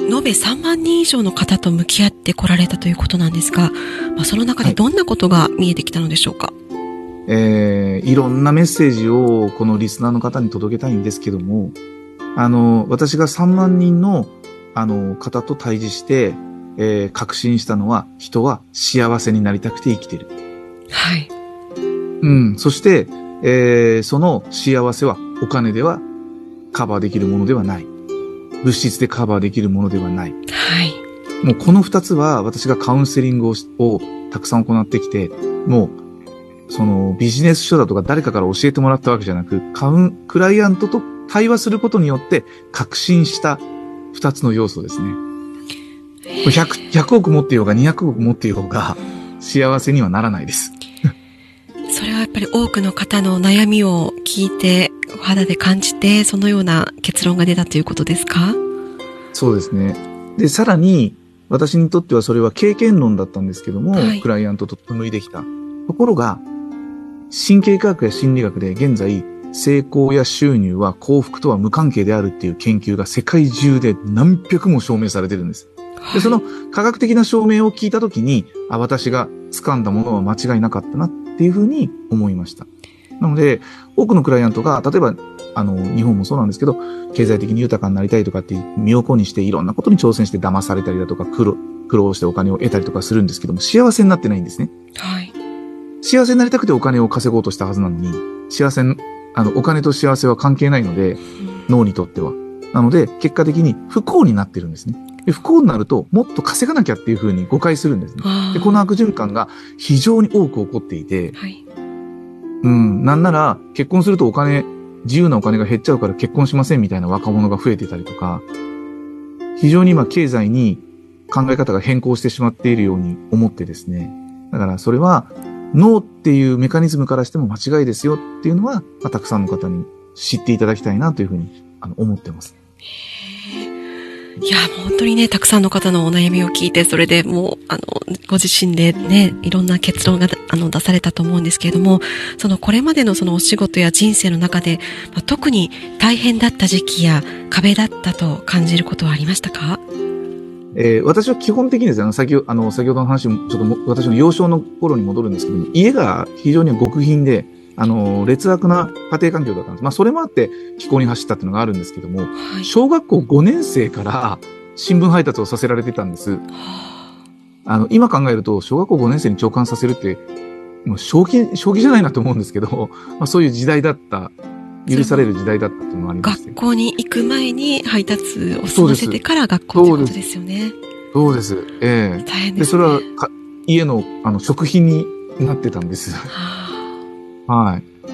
延べ3万人以上の方と向き合ってこられたということなんですが、その中でどんなことが見えてきたのでしょうか？ いろんなメッセージをこのリスナーの方に届けたいんですけども、私が3万人の、方と対峙して、確信したのは、人は幸せになりたくて生きてる。 はい。 そして、その幸せはお金ではカバーできるものではない。物質でカバーできるものではない。 はい。 もうこの2つは私がカウンセリングをたくさん行ってきて、もう、そのビジネス書だとか誰かから教えてもらったわけじゃなく、クライアントと対話することによって確信した2つの要素ですね。100億持っていようが200億持っていようが幸せにはならないです。 それはやっぱり多くの方の悩みを聞いて、お肌で感じて、そのような結論が出たということですか？ そうですね。で、さらに、私にとってはそれは経験論だったんですけども、クライアントと紡いできた。ところが、神経科学や心理学で現在、成功や収入は幸福とは無関係であるっていう研究が世界中で何百も証明されてるんです。で、その科学的な証明を聞いたときに、私が掴んだものは間違いなかったなっていうふうに思いました。なので、多くのクライアントが、例えば、日本もそうなんですけど、経済的に豊かになりたいとかって身を粉にしていろんなことに挑戦して騙されたりだとか、苦労してお金を得たりとかするんですけども、幸せになってないんですね。 はい。 幸せになりたくてお金を稼ごうとしたはずなのに、お金と幸せは関係ないので、脳にとっては。なので、結果的に不幸になってるんですね。で、不幸になると、もっと稼がなきゃっていう風に誤解するんですね。で、この悪循環が非常に多く起こっていて、 はい。 なんなら、結婚すると自由なお金が減っちゃうから結婚しませんみたいな若者が増えてたりとか、非常に今経済に考え方が変更してしまっているように思ってですね。だからそれは、脳っていうメカニズムからしても間違いですよっていうのは、たくさんの方に知っていただきたいなというふうに思ってます。 いや、もう本当にね、たくさんの方のお悩みを聞いて、それでもう、ご自身でね、いろんな結論が出されたと思うんですけれども、これまでのそのお仕事や人生の中で、特に大変だった時期や壁だったと感じることはありましたか？ 私は基本的にですね、先ほどの話も、ちょっと私の幼少の頃に戻るんですけども、家が非常に極貧で、劣悪な家庭環境だったんです。それもあって、気候に走ったっていうのがあるんですけども、はい、小学校5年生から新聞配達をさせられてたんです。今考えると、小学校5年生に長官させるって、もう正気じゃないなと思うんですけど、そういう時代だった、許される時代だったっていうのもあります。 学校に行く前に配達を済ませてから学校ということですよね。 そうです。大変ですね。で、それは家の、食費になってたんです。はい。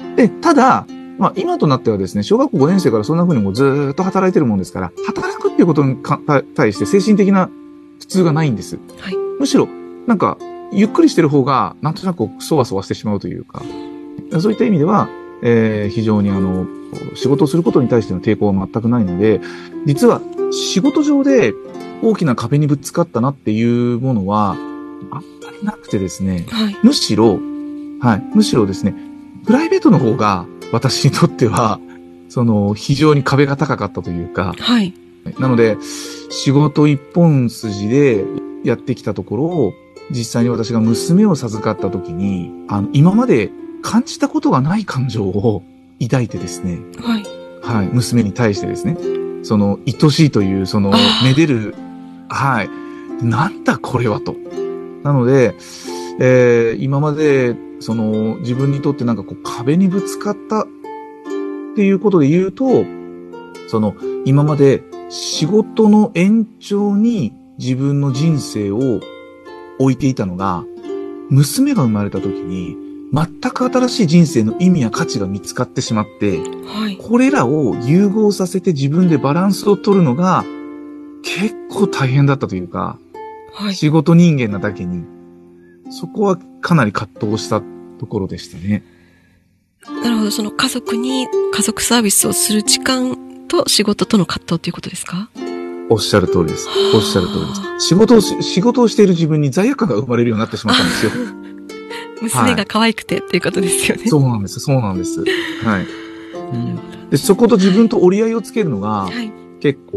で、ただ、今となってはですね、小学校5年生からそんな風にもうずーっと働いてるもんですから、働くっていうことに対して精神的な苦痛がないんです。はい。むしろ、ゆっくりしてる方が、なんとなくそわそわしてしまうというか、そういった意味では、非常に仕事をすることに対しての抵抗は全くないので、実は仕事上で大きな壁にぶつかったなっていうものは、あんまりなくてですね、はい、むしろですね、プライベートの方が私にとっては、非常に壁が高かったというか、はい。なので、仕事一本筋でやってきたところを、実際に私が娘を授かった時に、今まで感じたことがない感情を抱いてですね、はい。はい、娘に対してですね、愛しいという、めでる、はい、なんだこれはと。なので、今まで、自分にとって壁にぶつかったっていうことで言うと、今まで仕事の延長に自分の人生を置いていたのが、娘が生まれた時に、全く新しい人生の意味や価値が見つかってしまって、はい、これらを融合させて自分でバランスを取るのが結構大変だったというか、はい、仕事人間なだけに、そこはかなり葛藤したところでしたね。 なるほど、家族サービスをする時間と仕事との葛藤ということですか？ おっしゃる通りです。おっしゃる通りです。仕事をしている自分に罪悪感が生まれるようになってしまったんですよ。 娘が可愛くてっていうことですよね。 そうなんです。はい。で、そこと自分と折り合いをつけるのが、はい、結構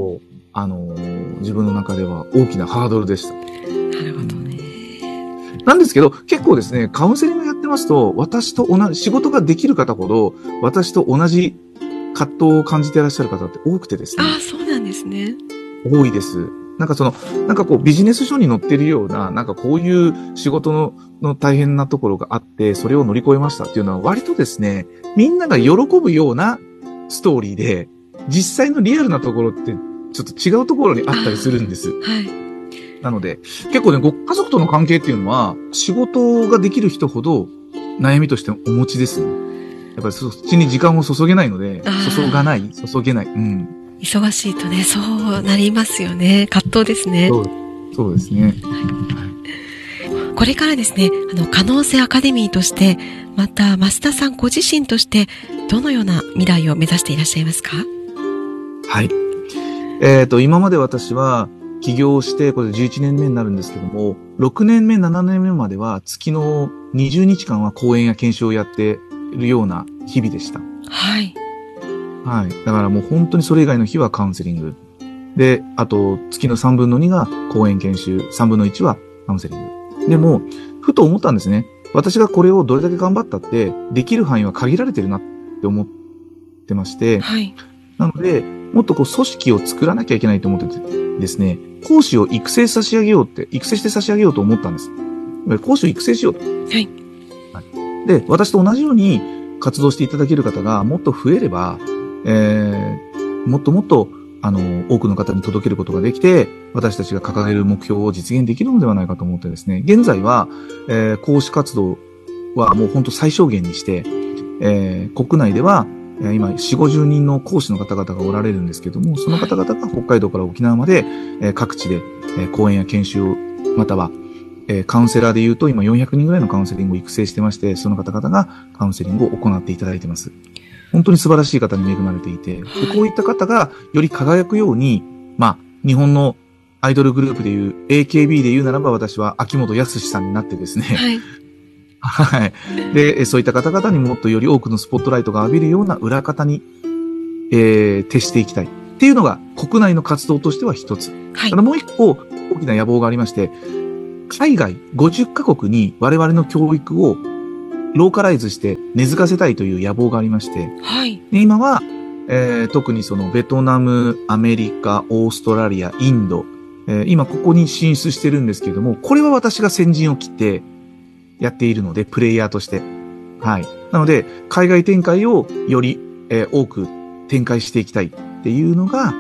自分の中では大きなハードルでした。 なるほどね。 なんですけど、結構ですね、カウンセリングやってますと、私と同じ、仕事ができる方ほど、私と同じ葛藤を感じていらっしゃる方って多くてですね。 ああ、そうなんですね。 多いです。なんかこうビジネス書に載ってるような、なんかこういう仕事の大変なところがあって、それを乗り越えましたっていうのは割とですね、みんなが喜ぶようなストーリーで、実際のリアルなところってちょっと違うところにあったりするんです。 はい。 なので、結構ね、ご家族との関係っていうのは、仕事ができる人ほど悩みとしてお持ちですね。やっぱりそっちに時間を注げないので、注げない。うん。 忙しいとね、そうなりますよね。葛藤ですね。 そうですね。 これからですね、可能性アカデミーとして、また、増田さんご自身として、どのような未来を目指していらっしゃいますか？ はい。今まで私は、起業して、これで11年目になるんですけども、6年目、7年目までは、月の20日間は講演や研修をやっているような日々でした。 はい。 はい。だからもう本当にそれ以外の日はカウンセリング。で、あと、月の3分の2が講演研修、3分の1はカウンセリング。でも、ふと思ったんですね。私がこれをどれだけ頑張ったって、できる範囲は限られてるなって思ってまして、 はい。 なので、もっとこう組織を作らなきゃいけないと思っててですね、講師を育成して差し上げようと思ったんです。講師を育成しようと。 はい。 で、私と同じように活動していただける方がもっと増えれば、もっともっと、多くの方に届けることができて、私たちが掲げる目標を実現できるのではないかと思ってですね、現在は、講師活動はもう本当最小限にして、国内では、今、4、50人の講師の方々がおられるんですけども、その方々が北海道から沖縄まで、各地で、講演や研修を、または、カウンセラーで言うと今400人ぐらいのカウンセリングを育成してまして、その方々がカウンセリングを行っていただいています。本当に素晴らしい方に恵まれていて、でこういった方がより輝くように、日本のアイドルグループでいう AKB で言うならば私は秋元康さんになってですね。はい。はい。で、そういった方々にもっとより多くのスポットライトが浴びるような裏方に、徹していきたい。っていうのが国内の活動としては一つ。はい。ただもう一個大きな野望がありまして、海外50カ国に我々の教育をローカライズして根付かせたいという野望がありまして、はい。で今は、特にそのベトナム、アメリカ、オーストラリア、インド、今ここに進出してるんですけれども、これは私が先陣を切ってやっているので、プレイヤーとして。はい。なので、海外展開をより、多く展開していきたいっていうのが、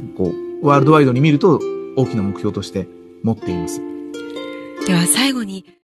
ワールドワイドに見ると大きな目標として持っています。 では最後に、